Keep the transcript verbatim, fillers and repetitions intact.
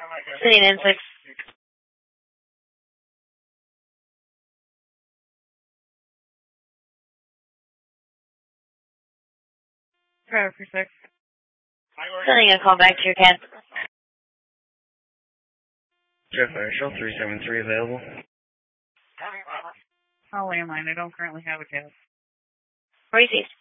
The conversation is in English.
Sitting in six. Trevor for six. Sending a call back to your cat. Jeff Marshall, three seven three available. Oh, landline. I don't currently have a cat. Where is he?